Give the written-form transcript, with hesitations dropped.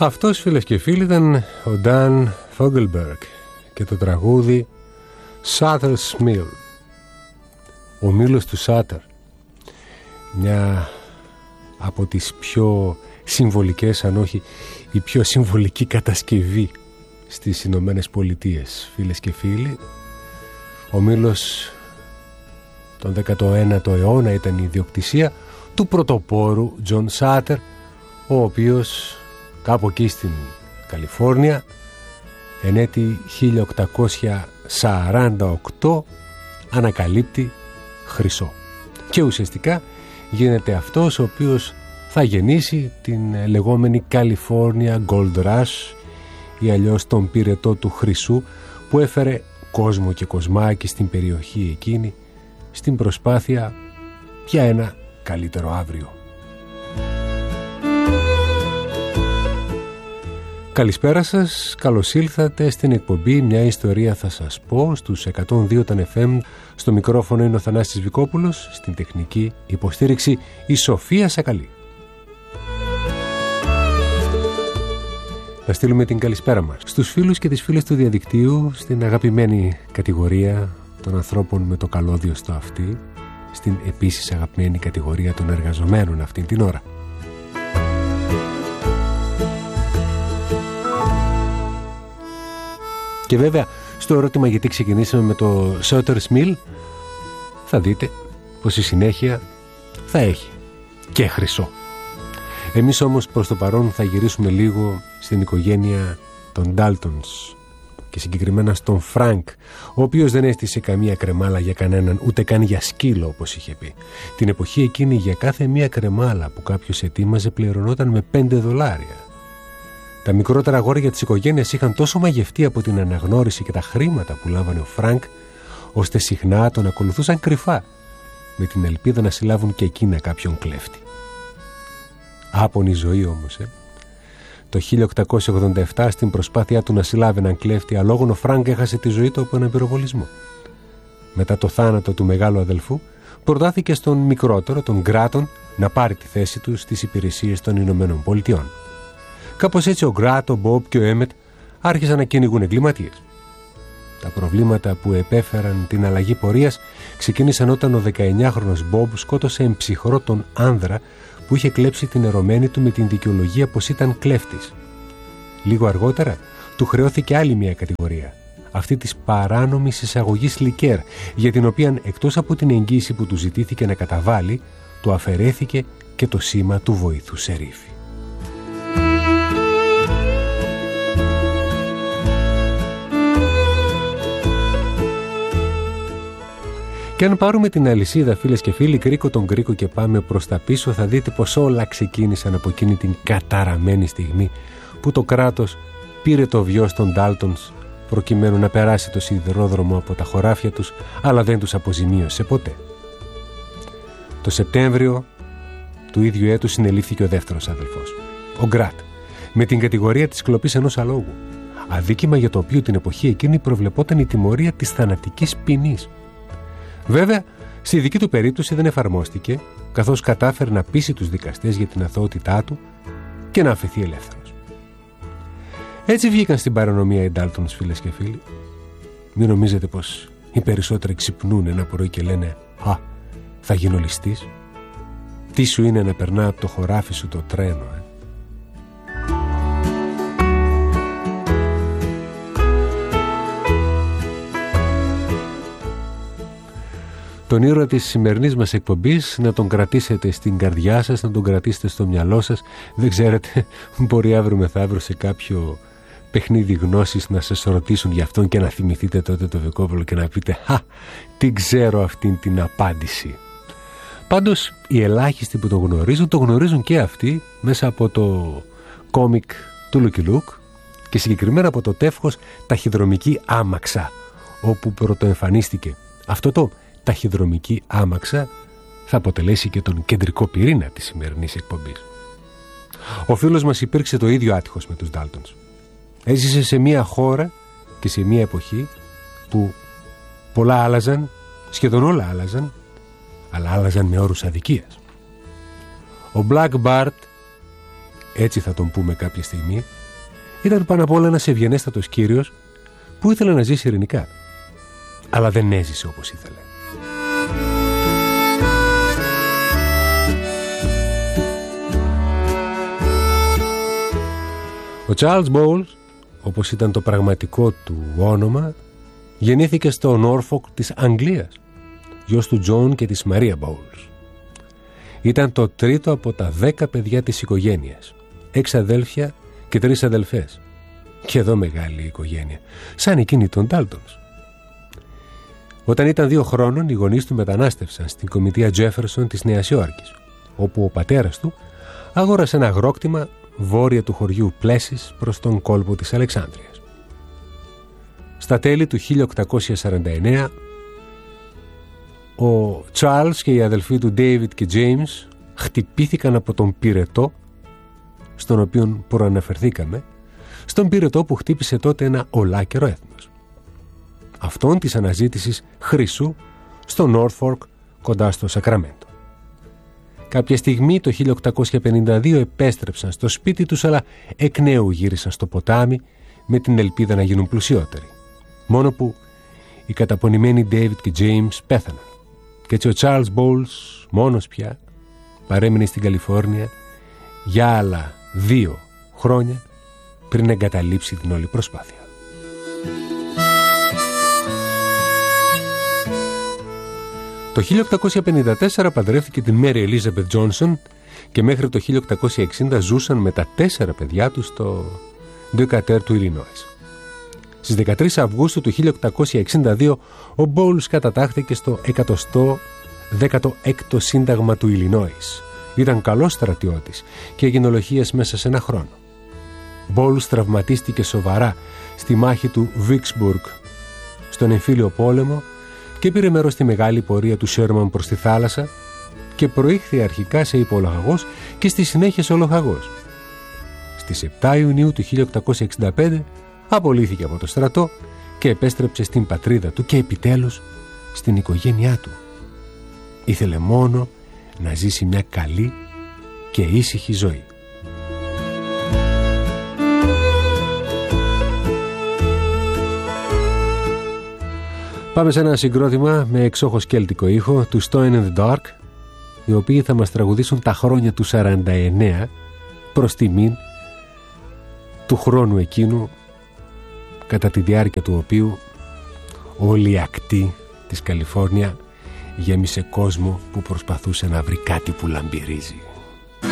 Αυτός, φίλες και φίλοι, ήταν ο Dan Fogelberg και το τραγούδι Sutter's Mill, ο μήλος του Σάτερ, μια από τις πιο συμβολικές, αν όχι η πιο συμβολική κατασκευή στις Ηνωμένες Πολιτείες. Φίλες και φίλοι, ο μήλος τον 19ο αιώνα ήταν η ιδιοκτησία του πρωτοπόρου John Sutter, ο οποίος κάπου εκεί στην Καλιφόρνια εν έτη 1848 ανακαλύπτει χρυσό και ουσιαστικά γίνεται αυτός ο οποίος θα γεννήσει την λεγόμενη California Gold Rush ή αλλιώς τον πυρετό του χρυσού που έφερε κόσμο και κοσμάκι στην περιοχή εκείνη στην προσπάθεια για ένα καλύτερο αύριο. Καλησπέρα σας, καλώς ήλθατε στην εκπομπή «Μια ιστορία θα σας πω» στους 102 των FM. Στο μικρόφωνο είναι ο Θανάσης Βικόπουλος, στην τεχνική υποστήριξη η Σοφία Σακαλή. Να στείλουμε την καλησπέρα μας στους φίλους και τις φίλες του διαδικτύου, στην αγαπημένη κατηγορία των ανθρώπων με το καλώδιο στο αυτί, στην επίσης αγαπημένη κατηγορία των εργαζομένων αυτήν την ώρα. Και βέβαια στο ερώτημα γιατί ξεκινήσαμε με το Sutter's Mill, θα δείτε πως η συνέχεια θα έχει και χρυσό. Εμείς όμως προς το παρόν θα γυρίσουμε λίγο στην οικογένεια των Daltons και συγκεκριμένα στον Φρανκ, ο οποίος δεν έστησε καμία κρεμάλα για κανέναν, ούτε καν για σκύλο όπως είχε πει. Την εποχή εκείνη για κάθε μία κρεμάλα που κάποιος ετοίμαζε πληρωνόταν με $5. Τα μικρότερα αγόρια της οικογένειας είχαν τόσο μαγευτεί από την αναγνώριση και τα χρήματα που λάμβανε ο Φρανκ, ώστε συχνά τον ακολουθούσαν κρυφά, με την ελπίδα να συλλάβουν και εκείνα κάποιον κλέφτη. Άπονη ζωή όμως, Το 1887, στην προσπάθειά του να συλλάβει έναν κλέφτη αλόγων, ο Φρανκ έχασε τη ζωή του από έναν πυροβολισμό. Μετά το θάνατο του μεγάλου αδελφού, προτάθηκε στον μικρότερο, τον Γκράτον, να πάρει τη θέση του στις υπηρεσίες των Ηνωμένων Πολιτειών. Κάπως έτσι ο Γκράτ, ο Μπομπ και ο Έμετ άρχισαν να κυνηγούν εγκληματίες. Τα προβλήματα που επέφεραν την αλλαγή πορείας ξεκίνησαν όταν ο 19χρονος Μπομπ σκότωσε εμψυχρό τον άνδρα που είχε κλέψει την ερωμένη του με την δικαιολογία πως ήταν κλέφτης. Λίγο αργότερα του χρεώθηκε άλλη μια κατηγορία, αυτή της παράνομης εισαγωγής λικέρ, για την οποία εκτός από την εγγύηση που του ζητήθηκε να καταβάλει, του αφαιρέθηκε και το σήμα του βοηθού σερίφη. Και αν πάρουμε την αλυσίδα, φίλες και φίλοι, κρίκο τον κρίκο και πάμε προς τα πίσω, θα δείτε πως όλα ξεκίνησαν από εκείνη την καταραμένη στιγμή που το κράτος πήρε το βιός των Daltons προκειμένου να περάσει το σιδηρόδρομο από τα χωράφια τους, αλλά δεν τους αποζημίωσε ποτέ. Το Σεπτέμβριο του ίδιου έτους συνελήφθηκε ο δεύτερος αδελφός, ο Γκράτ, με την κατηγορία της κλοπής ενός αλόγου, αδίκημα για το οποίο την εποχή εκείνη προβλεπόταν η τιμωρία της θανατικής ποινής. Βέβαια, στη δική του περίπτωση δεν εφαρμόστηκε, καθώς κατάφερε να πείσει τους δικαστές για την αθωότητά του και να αφαιθεί ελεύθερος. Έτσι βγήκαν στην παρανομία οι Daltons, φίλες και φίλοι. Μην νομίζετε πως οι περισσότεροι ξυπνούν ένα πρωί και λένε «Α, θα γίνω ληστής». Τι σου είναι να περνά από το χωράφι σου το τρένο, Τον ήρωα της σημερινής μας εκπομπής να τον κρατήσετε στην καρδιά σας, να τον κρατήσετε στο μυαλό σας. Δεν ξέρετε, μπορεί αύριο μεθαύριο σε κάποιο παιχνίδι γνώσης να σας ρωτήσουν για αυτόν και να θυμηθείτε τότε το Βικόπουλο και να πείτε «Χα, τι ξέρω αυτήν την απάντηση». Πάντως οι ελάχιστοι που το γνωρίζουν και αυτοί μέσα από το κόμικ του Λουκι Λουκ και συγκεκριμένα από το τεύχος «Ταχυδρομική άμαξα», όπου πρωτοεμφανίστηκε αυτό το ταχυδρομική άμαξα θα αποτελέσει και τον κεντρικό πυρήνα της σημερινής εκπομπής. Ο φίλος μας υπήρξε το ίδιο άτυχος με τους Daltons. Έζησε σε μια χώρα και σε μια εποχή που πολλά άλλαζαν, σχεδόν όλα άλλαζαν, αλλά άλλαζαν με όρους αδικίας. Ο Black Bart έτσι θα τον πούμε κάποια στιγμή, ήταν πάνω απ' όλα ένας ευγενέστατος κύριος που ήθελε να ζήσει ειρηνικά, αλλά δεν έζησε όπως ήθελε. Ο Charles Bowles, όπως ήταν το πραγματικό του όνομα, γεννήθηκε στο Νόρφοκ της Αγγλίας, γιος του Τζον και της Μαρία Bowles. Ήταν το τρίτο από τα 10 παιδιά της οικογένειας, 6 αδέλφια και 3 αδελφές. Και εδώ μεγάλη οικογένεια, σαν εκείνη των Ντάλτονς. Όταν ήταν 2 χρόνων, οι γονείς του μετανάστευσαν στην κομιτεία Τζέφερσον της Νέας Υόρκης, όπου ο πατέρας του αγόρασε ένα αγρόκτημα βόρεια του χωριού Πλέσης προς τον κόλπο της Αλεξάνδρειας. Στα τέλη του 1849, ο Charles και οι αδελφοί του David και James χτυπήθηκαν από τον πυρετό, στον οποίο προαναφερθήκαμε, στον πυρετό που χτύπησε τότε ένα ολάκερο έθνος. Αυτόν της αναζήτησης χρυσού στο Norfolk κοντά στο Σακραμέντο. Κάποια στιγμή το 1852 επέστρεψαν στο σπίτι τους, αλλά εκ νέου γύρισαν στο ποτάμι με την ελπίδα να γίνουν πλουσιότεροι. Μόνο που οι καταπονημένοι David και James πέθαναν και έτσι ο Charles Bowles μόνος πια παρέμεινε στην Καλιφόρνια για άλλα 2 χρόνια πριν εγκαταλείψει την όλη προσπάθεια. Το 1854 παντρεύτηκε την Μέρι Ελίζαμπεθ Τζόνσον και μέχρι το 1860 ζούσαν με τα 4 παιδιά τους στο Decatur του Ιλινόης. Στις 13 Αυγούστου του 1862 ο Bowles κατατάχθηκε στο 116ο Σύνταγμα του Ιλινόης. Ήταν καλός στρατιώτης και έγινε ολοχίας μέσα σε 1 χρόνο. Bowles τραυματίστηκε σοβαρά στη μάχη του Vicksburg στον εμφύλιο πόλεμο και πήρε μέρος στη μεγάλη πορεία του Σέρμαν προς τη θάλασσα και προήχθη αρχικά σε υπολοχαγός και στη συνέχεια σε ολοχαγός. Στις 7 Ιουνίου του 1865 απολύθηκε από το στρατό και επέστρεψε στην πατρίδα του και επιτέλους στην οικογένειά του. Ήθελε μόνο να ζήσει μια καλή και ήσυχη ζωή. Πάμε σε ένα συγκρότημα με εξόχως κέλτικο ήχο του Stone in the Dark, οι οποίοι θα μας τραγουδήσουν τα χρόνια του 49 προς τιμήν του χρόνου εκείνου κατά τη διάρκεια του οποίου όλη η ακτή της Καλιφόρνια γέμισε κόσμο που προσπαθούσε να βρει κάτι που λαμπυρίζει.